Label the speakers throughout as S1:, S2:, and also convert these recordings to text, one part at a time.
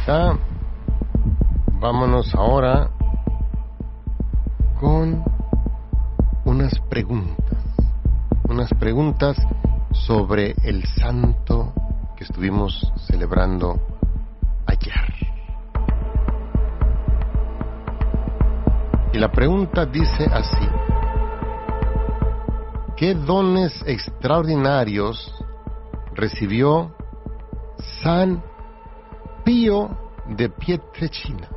S1: está. Vámonos ahora con unas preguntas sobre el santo que estuvimos celebrando ayer. Y la pregunta dice así: ¿qué dones extraordinarios recibió San Pío de Pietrelcina?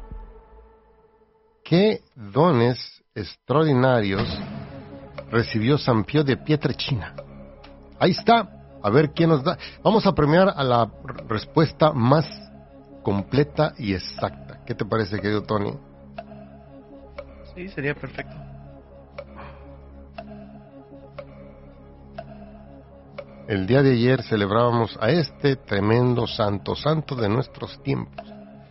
S1: ¿Qué dones extraordinarios recibió San Pío de Pietrelcina? Ahí está. A ver quién nos da. Vamos a premiar a la respuesta más completa y exacta. ¿Qué te parece, querido Tony?
S2: Sí, sería perfecto.
S1: El día de ayer celebrábamos a este tremendo santo de nuestros tiempos,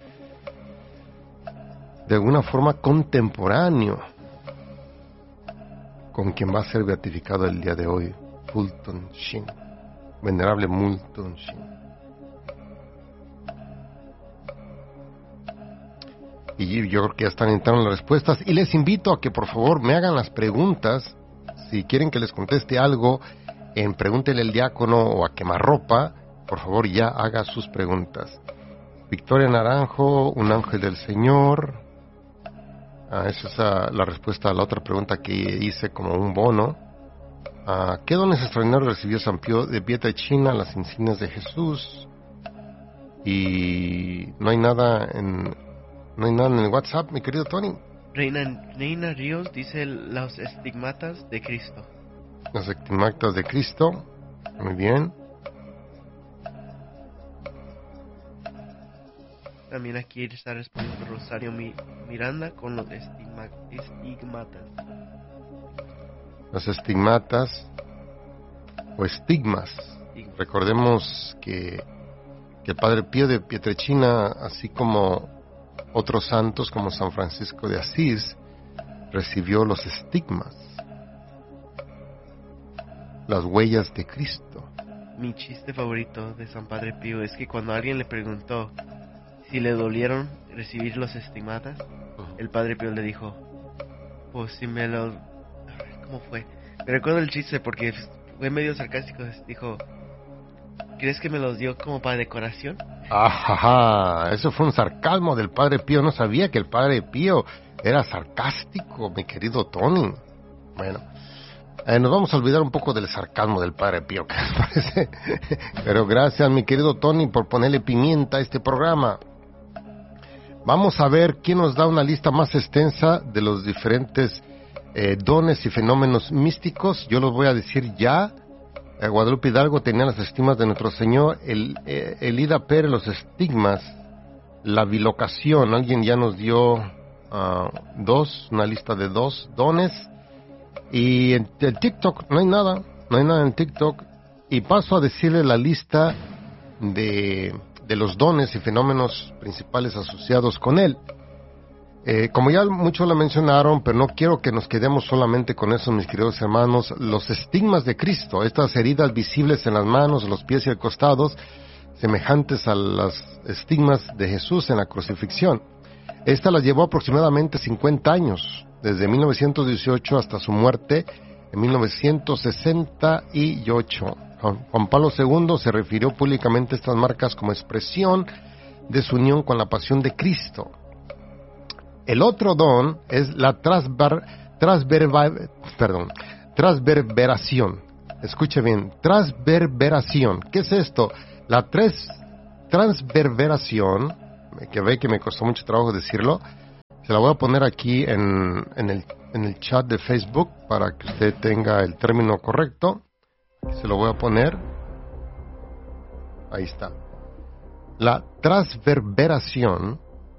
S1: de alguna forma contemporáneo con quien va a ser beatificado el día de hoy, Fulton Sheen, venerable Fulton Sheen. Y yo creo que ya están entrando las respuestas, y les invito a que por favor me hagan las preguntas. Si quieren que les conteste algo en Pregúntele al Diácono o a Quemarropa, por favor ya haga sus preguntas. Victoria Naranjo, un ángel del Señor. Esa es la respuesta a la otra pregunta que hice como un bono. ¿Qué dones extraordinarios recibió San Pío de Pietrelcina? Las insignias de Jesús. Y no hay nada en el WhatsApp, mi querido Tony.
S2: Reina Ríos dice los estigmatas de Cristo.
S1: Los estigmatas de Cristo. Muy bien.
S2: También aquí está respondiendo Rosario Miranda con los estigmatas.
S1: Los estigmatas o estigmas. Recordemos que el Padre Pío de Pietrelcina, así como otros santos como San Francisco de Asís, recibió los estigmas, las huellas de Cristo.
S2: Mi chiste favorito de San Padre Pío es que cuando alguien le preguntó si le dolieron recibir los estigmatas, el Padre Pío le dijo, pues si me los... ¿Cómo fue? Me recuerdo el chiste porque fue medio sarcástico. Dijo, ¿crees que me los dio como para decoración?
S1: Ajá, eso fue un sarcasmo del Padre Pío. No sabía que el Padre Pío era sarcástico, mi querido Tony. Bueno, nos vamos a olvidar un poco del sarcasmo del Padre Pío, ¿qué les parece? Pero gracias, mi querido Tony, por ponerle pimienta a este programa. Vamos a ver quién nos da una lista más extensa de los diferentes dones y fenómenos místicos. Yo los voy a decir ya. Guadalupe Hidalgo tenía las estigmas de nuestro Señor. Elida Pérez, los estigmas. La bilocación, alguien ya nos dio una lista de 2 dones. Y en el TikTok no hay nada en TikTok. Y paso a decirle la lista de los dones y fenómenos principales asociados con él. Como ya muchos lo mencionaron, pero no quiero que nos quedemos solamente con eso, mis queridos hermanos. Los estigmas de Cristo, estas heridas visibles en las manos, los pies y el costado, semejantes a las estigmas de Jesús en la crucifixión. Esta las llevó aproximadamente 50 años, desde 1918 hasta su muerte en 1968. Juan Pablo II se refirió públicamente a estas marcas como expresión de su unión con la pasión de Cristo. El otro don es la transverberación. Escuche bien, transverberación. ¿Qué es esto? La transverberación, que ve que me costó mucho trabajo decirlo, se la voy a poner aquí en el chat de Facebook para que usted tenga el término correcto. Aquí se lo voy a poner. Ahí está. La transverberación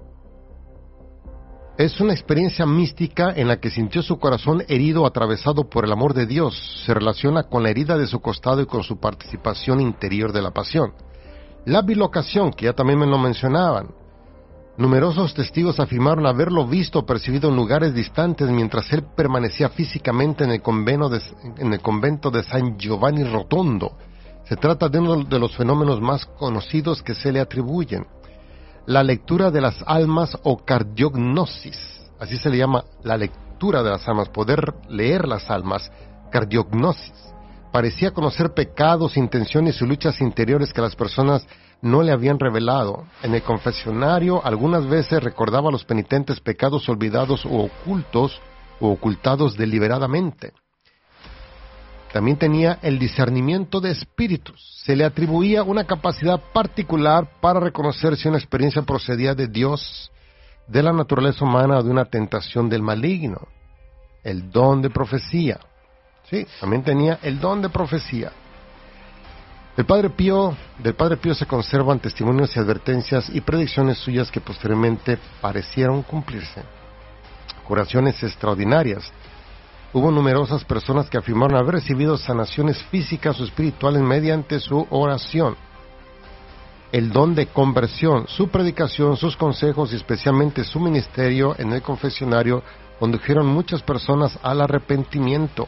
S1: es una experiencia mística en la que sintió su corazón herido, atravesado por el amor de Dios. Se relaciona con la herida de su costado y con su participación interior de la pasión. La bilocación, que ya también me lo mencionaban. Numerosos testigos afirmaron haberlo visto o percibido en lugares distantes mientras él permanecía físicamente en el convento de San Giovanni Rotondo. Se trata de uno de los fenómenos más conocidos que se le atribuyen. la lectura de las almas o cardiognosis. Así se le llama, la lectura de las almas, poder leer las almas, cardiognosis. Parecía conocer pecados, intenciones y luchas interiores que las personas no le habían revelado. En el confesionario algunas veces recordaba a los penitentes pecados olvidados o ocultados deliberadamente. También tenía el discernimiento de espíritus. Se le atribuía una capacidad particular para reconocer si una experiencia procedía de Dios, de la naturaleza humana o de una tentación del maligno. El don de profecía. Sí, también tenía el don de profecía. Del Padre Pío se conservan testimonios y advertencias y predicciones suyas que posteriormente parecieron cumplirse. Curaciones extraordinarias. Hubo numerosas personas que afirmaron haber recibido sanaciones físicas o espirituales mediante su oración. El don de conversión, su predicación, sus consejos y especialmente su ministerio en el confesionario condujeron muchas personas al arrepentimiento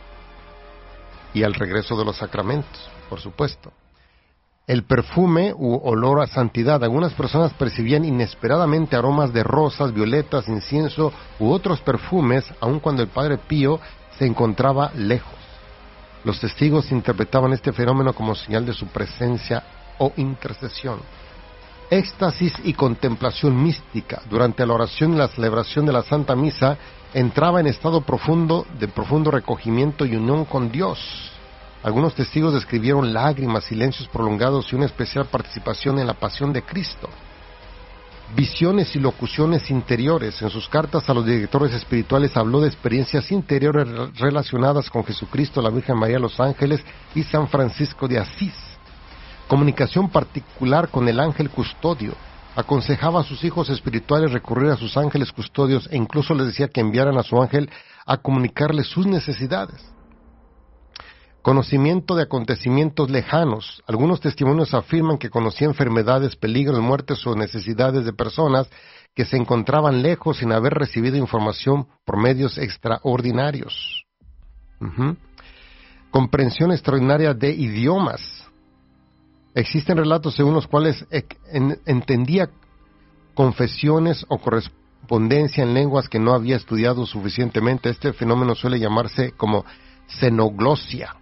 S1: y al regreso de los sacramentos, por supuesto. El perfume u olor a santidad. Algunas personas percibían inesperadamente aromas de rosas, violetas, incienso u otros perfumes, aun cuando el Padre Pío se encontraba lejos. Los testigos interpretaban este fenómeno como señal de su presencia o intercesión. Éxtasis y contemplación mística. Durante la oración y la celebración de la Santa Misa, entraba en estado de profundo recogimiento y unión con Dios. Algunos testigos describieron lágrimas, silencios prolongados y una especial participación en la pasión de Cristo. Visiones y locuciones interiores. En sus cartas a los directores espirituales habló de experiencias interiores relacionadas con Jesucristo, la Virgen María, los ángeles y San Francisco de Asís. Comunicación particular con el ángel custodio. Aconsejaba a sus hijos espirituales recurrir a sus ángeles custodios e incluso les decía que enviaran a su ángel a comunicarles sus necesidades. Conocimiento de acontecimientos lejanos. Algunos testimonios afirman que conocía enfermedades, peligros, muertes o necesidades de personas que se encontraban lejos sin haber recibido información por medios extraordinarios. Comprensión extraordinaria de idiomas. Existen relatos según los cuales entendía confesiones o correspondencia en lenguas que no había estudiado suficientemente. Este fenómeno suele llamarse como xenoglosia.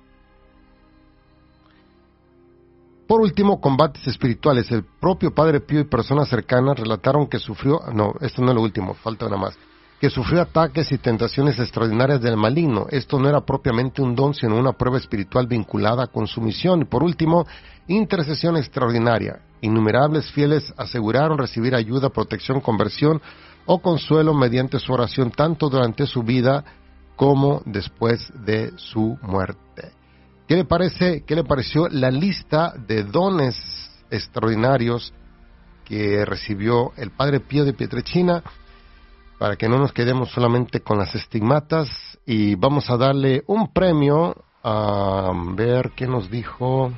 S1: Por último, combates espirituales. El propio Padre Pío y personas cercanas relataron que sufrió, esto no es lo último, falta una más, que sufrió ataques y tentaciones extraordinarias del maligno. Esto no era propiamente un don, sino una prueba espiritual vinculada con su misión. Y por último, intercesión extraordinaria. Innumerables fieles aseguraron recibir ayuda, protección, conversión o consuelo mediante su oración, tanto durante su vida como después de su muerte. ¿Qué le pareció la lista de dones extraordinarios que recibió el Padre Pío de Pietrelcina? Para que no nos quedemos solamente con las estigmatas, y vamos a darle un premio a ver qué nos dijo.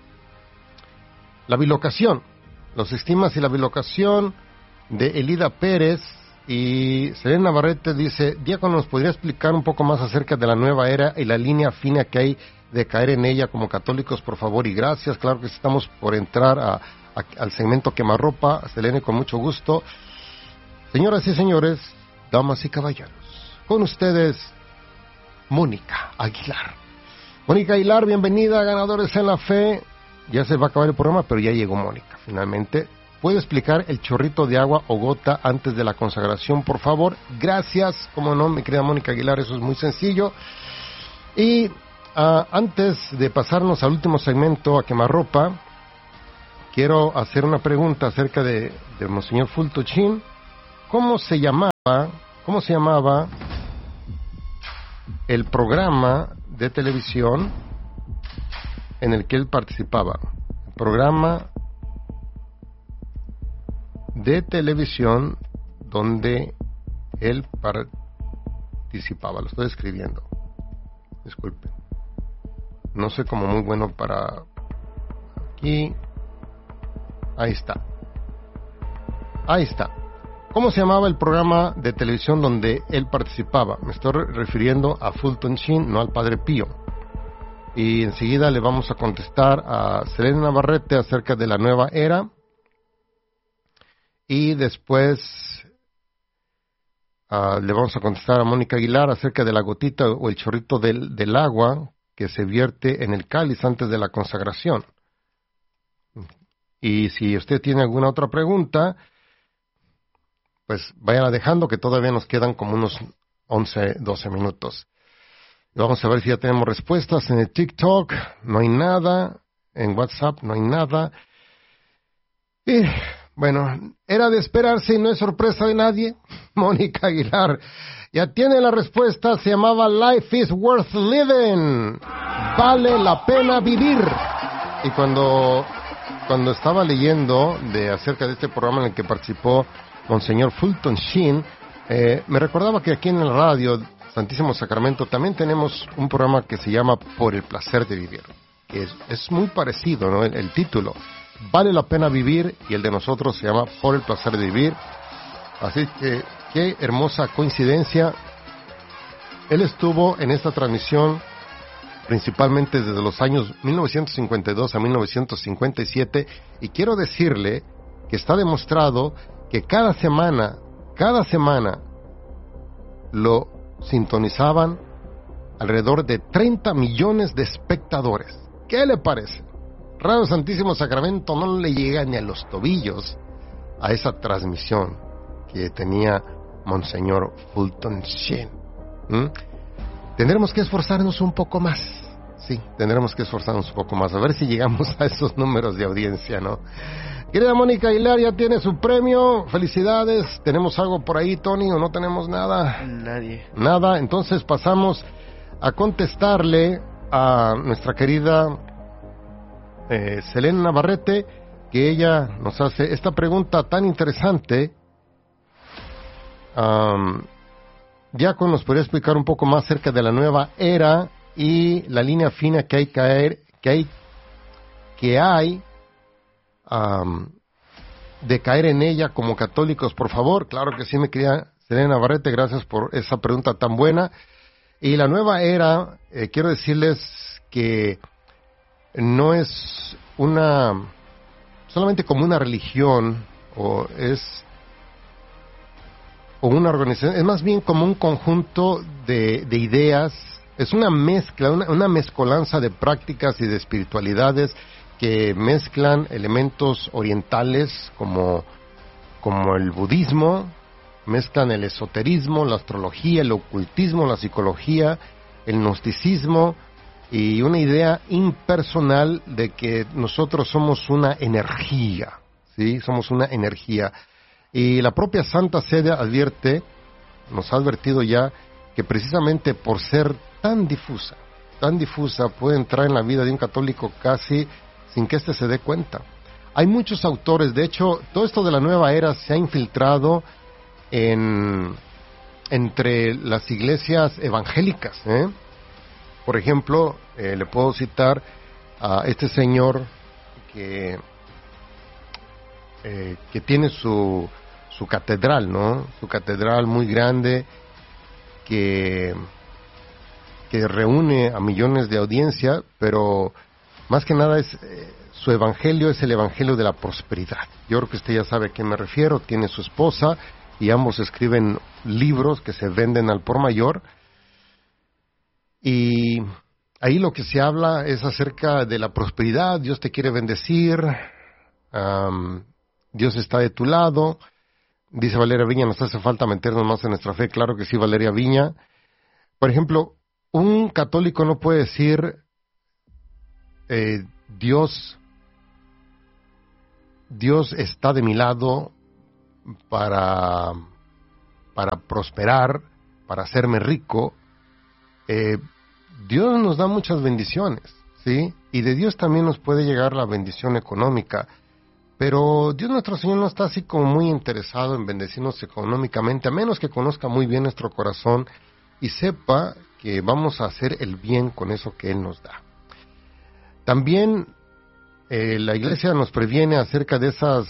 S1: La bilocación, los estigmas y la bilocación de Elida Pérez. Y Selena Navarrete dice: Diácono, ¿nos podría explicar un poco más acerca de la nueva era y la línea fina que hay de caer en ella como católicos, por favor? Y gracias. Claro que estamos por entrar al segmento quemarropa. Selena, con mucho gusto. Señoras y señores, damas y caballeros, con ustedes, Mónica Aguilar. Mónica Aguilar, bienvenida, Ganadores en la Fe. Ya se va a acabar el programa, pero ya llegó Mónica, finalmente. ¿Puede explicar el chorrito de agua o gota antes de la consagración, por favor? Gracias, como no, mi querida Mónica Aguilar, eso es muy sencillo. Y antes de pasarnos al último segmento, a quemarropa, quiero hacer una pregunta acerca de Monseñor Fultochin. ¿Cómo se llamaba el programa de televisión en el que él participaba? El programa de televisión donde él participaba. Lo estoy escribiendo, disculpen, no soy como muy bueno para aquí. Ahí está. ¿Cómo se llamaba el programa de televisión donde él participaba? Me estoy refiriendo a Fulton Sheen, no al Padre Pío. Y enseguida le vamos a contestar a Selena Navarrete acerca de la nueva era. y después le vamos a contestar a Mónica Aguilar acerca de la gotita o el chorrito del agua que se vierte en el cáliz antes de la consagración. Y si usted tiene alguna otra pregunta, pues váyala dejando, que todavía nos quedan como unos 11, 12 minutos. Y vamos a ver si ya tenemos respuestas. En el TikTok no hay nada, en WhatsApp no hay nada. Y bueno, era de esperarse y no es sorpresa de nadie. Mónica Aguilar ya tiene la respuesta, se llamaba Life is Worth Living. Vale la pena vivir. Y cuando estaba leyendo acerca de este programa en el que participó Monseñor Fulton Sheen, me recordaba que aquí en la radio Santísimo Sacramento también tenemos un programa que se llama Por el Placer de Vivir, que es muy parecido, ¿no? El título, Vale la Pena Vivir, y el de nosotros se llama Por el Placer de Vivir. Así que qué hermosa coincidencia. Él estuvo en esta transmisión principalmente desde los años 1952 a 1957, y quiero decirle que está demostrado que cada semana lo sintonizaban alrededor de 30 millones de espectadores. ¿Qué le parece? Radio Santísimo Sacramento no le llega ni a los tobillos a esa transmisión que tenía Monseñor Fulton Sheen. Tendremos que esforzarnos un poco más. Sí, tendremos que esforzarnos un poco más, a ver si llegamos a esos números de audiencia, ¿no? Querida Mónica Aguilar, ya tiene su premio, felicidades. ¿Tenemos algo por ahí, Tony, o no tenemos nada? Nada, entonces pasamos a contestarle a nuestra querida Selena Navarrete, que ella nos hace esta pregunta tan interesante. Diácono, ¿nos podría explicar un poco más acerca de la nueva era y la línea fina que hay de caer en ella como católicos, por favor? Claro que sí, mi querida Selena Navarrete, gracias por esa pregunta tan buena. Y la nueva era, quiero decirles que no es solamente como una religión o una organización, es más bien como un conjunto de ideas. Es una mezcla, una mezcolanza de prácticas y de espiritualidades que mezclan elementos orientales como el budismo, mezclan el esoterismo, la astrología, el ocultismo, la psicología, el gnosticismo y una idea impersonal de que nosotros somos una energía, ¿sí? Somos una energía. Y la propia Santa Sede nos ha advertido ya que precisamente por ser tan difusa, puede entrar en la vida de un católico casi sin que éste se dé cuenta. Hay muchos autores, de hecho, todo esto de la nueva era se ha infiltrado entre las iglesias evangélicas, Por ejemplo, le puedo citar a este señor que tiene su catedral, ¿no? Su catedral muy grande que reúne a millones de audiencia, pero más que nada su evangelio es el evangelio de la prosperidad. Yo creo que usted ya sabe a qué me refiero. Tiene su esposa y ambos escriben libros que se venden al por mayor, y ahí lo que se habla es acerca de la prosperidad. Dios te quiere bendecir, Dios está de tu lado. Dice Valeria Viña, nos hace falta meternos más en nuestra fe. Claro que sí, Valeria Viña. Por ejemplo, un católico no puede decir Dios está de mi lado para prosperar, para hacerme rico. Dios nos da muchas bendiciones, ¿sí? Y de Dios también nos puede llegar la bendición económica. Pero Dios nuestro Señor no está así como muy interesado en bendecirnos económicamente, a menos que conozca muy bien nuestro corazón y sepa que vamos a hacer el bien con eso que Él nos da. También la Iglesia nos previene acerca de esas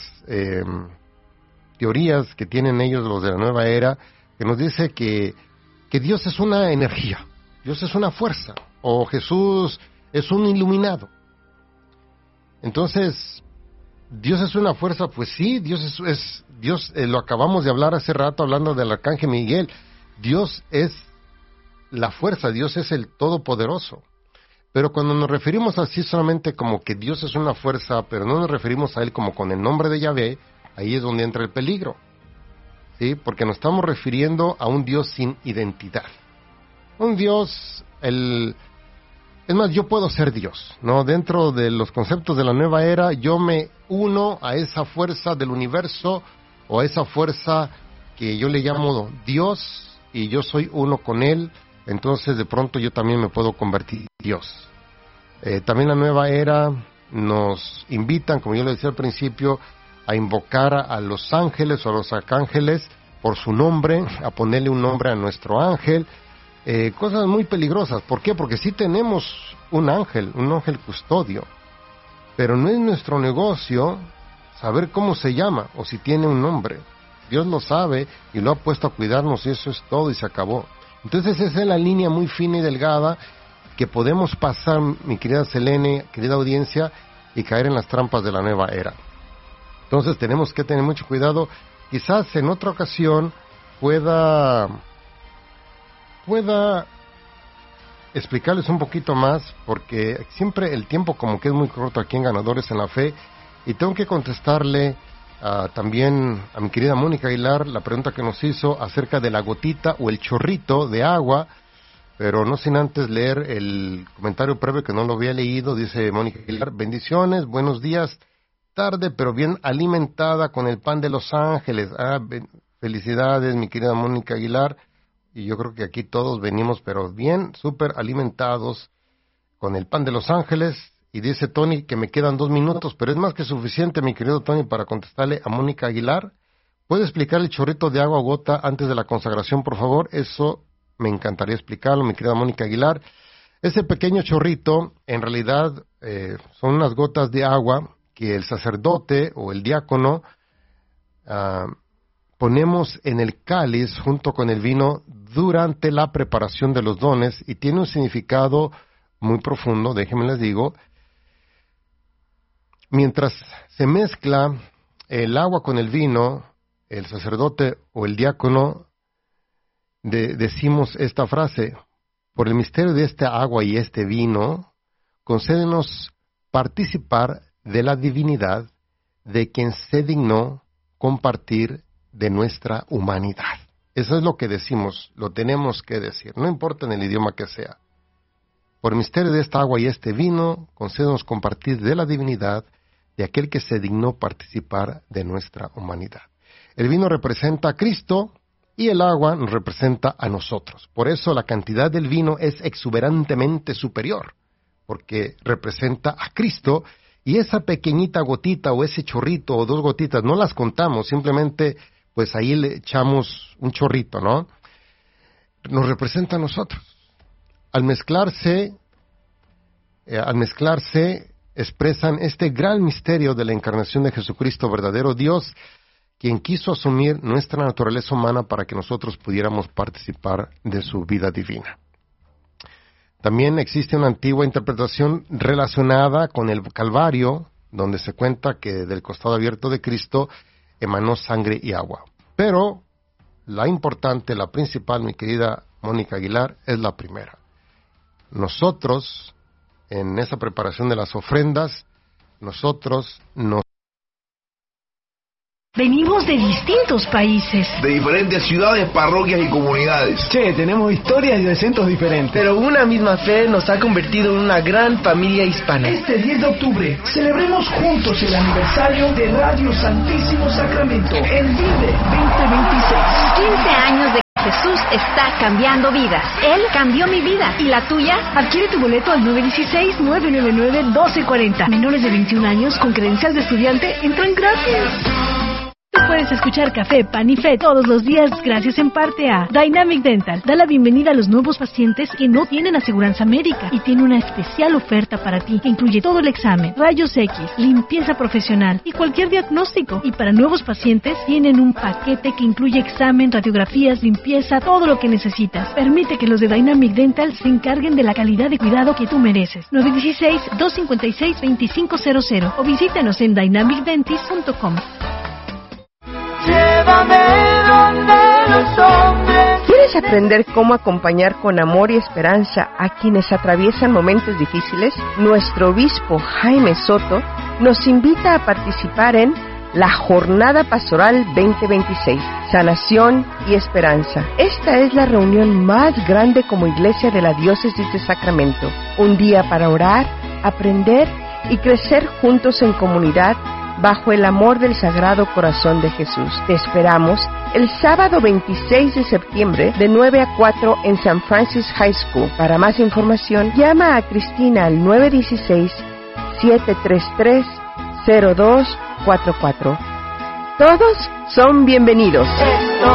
S1: teorías que tienen ellos, los de la nueva era, que nos dice que Dios es una energía, Dios es una fuerza, o Jesús es un iluminado. Entonces, ¿Dios es una fuerza? Pues sí, Dios Dios, lo acabamos de hablar hace rato hablando del arcángel Miguel. Dios es la fuerza, Dios es el todopoderoso. Pero cuando nos referimos así solamente como que Dios es una fuerza, pero no nos referimos a Él como con el nombre de Yahvé, ahí es donde entra el peligro. ¿Sí? Porque nos estamos refiriendo a un Dios sin identidad. Un Dios, es más, yo puedo ser Dios, ¿no? Dentro de los conceptos de la nueva era, yo me uno a esa fuerza del universo, o a esa fuerza que yo le llamo Dios, y yo soy uno con Él. Entonces de pronto yo también me puedo convertir en Dios. También la nueva era nos invitan, como yo le decía al principio, a invocar a los ángeles o a los arcángeles por su nombre, a ponerle un nombre a nuestro ángel. Cosas muy peligrosas. ¿Por qué? Porque sí tenemos un ángel custodio, pero no es nuestro negocio saber cómo se llama o si tiene un nombre. Dios lo sabe y lo ha puesto a cuidarnos, y eso es todo, y se acabó. Entonces esa es la línea muy fina y delgada que podemos pasar, mi querida Selene, querida audiencia, y caer en las trampas de la nueva era. Entonces tenemos que tener mucho cuidado. Quizás en otra ocasión pueda explicarles un poquito más, porque siempre el tiempo como que es muy corto aquí en Ganadores en la Fe, y tengo que contestarle también a mi querida Mónica Aguilar la pregunta que nos hizo acerca de la gotita o el chorrito de agua, pero no sin antes leer el comentario previo que no lo había leído. Dice Mónica Aguilar: bendiciones, buenos días, tarde pero bien alimentada con el pan de los ángeles. Felicidades, mi querida Mónica Aguilar, y yo creo que aquí todos venimos pero bien, súper alimentados con el pan de los ángeles. Y dice Tony que me quedan 2 minutos, pero es más que suficiente, mi querido Tony, para contestarle a Mónica Aguilar. ¿Puede explicar el chorrito de agua o gota antes de la consagración, por favor? Eso me encantaría explicarlo, mi querida Mónica Aguilar. Ese pequeño chorrito, en realidad, son unas gotas de agua que el sacerdote o el diácono ponemos en el cáliz junto con el vino durante la preparación de los dones, y tiene un significado muy profundo, déjenme les digo. Mientras se mezcla el agua con el vino, el sacerdote o el diácono decimos esta frase: por el misterio de esta agua y este vino, concédenos participar de la divinidad de quien se dignó compartir de nuestra humanidad. Eso es lo que decimos, lo tenemos que decir, no importa en el idioma que sea. Por el misterio de esta agua y este vino, concédenos compartir de la divinidad de aquel que se dignó participar de nuestra humanidad. El vino representa a Cristo y el agua nos representa a nosotros. Por eso la cantidad del vino es exuberantemente superior, porque representa a Cristo, y esa pequeñita gotita o ese chorrito o 2 gotitas no las contamos, simplemente pues ahí le echamos un chorrito, ¿no? Nos representa a nosotros. Al mezclarse expresan este gran misterio de la encarnación de Jesucristo, verdadero Dios, quien quiso asumir nuestra naturaleza humana para que nosotros pudiéramos participar de su vida divina. También existe una antigua interpretación relacionada con el Calvario, donde se cuenta que del costado abierto de Cristo emanó sangre y agua. Pero la importante, la principal, mi querida Mónica Aguilar, es la primera. Nosotros, en esa preparación de las ofrendas, nosotros nos...
S3: Venimos de distintos países,
S4: de diferentes ciudades, parroquias y comunidades.
S5: Che, tenemos historias y acentos diferentes,
S6: pero una misma fe nos ha convertido en una gran familia hispana.
S7: Este 10 de octubre celebremos juntos el aniversario de Radio Santísimo Sacramento, el Vive 2026.
S3: 15 años de Jesús está cambiando vidas. Él cambió mi vida. ¿Y la tuya? Adquiere tu boleto al 916-999-1240. Menores de 21 años con credencial de estudiante entran gratis. Tú puedes escuchar Café, Pan y Fe todos los días gracias en parte a Dynamic Dental. Da la bienvenida a los nuevos pacientes que no tienen aseguranza médica y tiene una especial oferta para ti que incluye todo el examen, rayos X, limpieza profesional y cualquier diagnóstico. Y para nuevos pacientes tienen un paquete que incluye examen, radiografías, limpieza, todo lo que necesitas. Permite que los de Dynamic Dental se encarguen de la calidad de cuidado que tú mereces. 916-256-2500 o visítanos en dynamicdentist.com.
S7: Llega
S8: ¿Quieres aprender cómo acompañar con amor y esperanza a quienes atraviesan momentos difíciles? Nuestro obispo Jaime Soto nos invita a participar en la Jornada Pastoral 2026, Sanación y Esperanza. Esta es la reunión más grande como iglesia de la Diócesis de Sacramento. Un día para orar, aprender y crecer juntos en comunidad bajo el amor del Sagrado Corazón de Jesús. Te esperamos el sábado 26 de septiembre de 9 a 4 en San Francis High School. Para más información, llama a Cristina al 916-733-0244. Todos son bienvenidos.